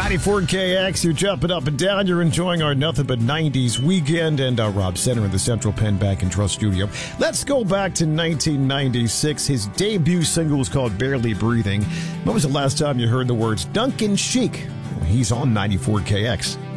94KX, you're jumping up and down. You're enjoying our Nothing But 90s weekend, and Rob Center in the Central Penn Bank and Trust studio. Let's go back to 1996. His debut single was called Barely Breathing. When was the last time you heard the words Duncan Sheik? He's on 94KX.